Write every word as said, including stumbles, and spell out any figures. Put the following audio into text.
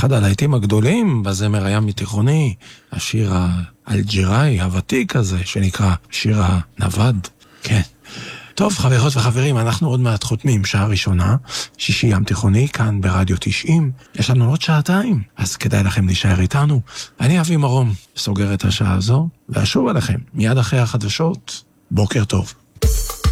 אחד הלהיטים הגדולים בזמר הים התיכוני, השיר האלג'יראי הוותיק הזה, שנקרא שיר הנווד. כן. טוב, חברות וחברים, אנחנו עוד מעט חותמים שעה ראשונה, שישי ים תיכוני, כאן ברדיו תשעים. יש לנו עוד שעתיים, אז כדאי לכם להישאר איתנו. אני אבי מרום, סוגר את השעה הזו, ואשוב עליכם מיד אחרי החדשות. בוקר טוב.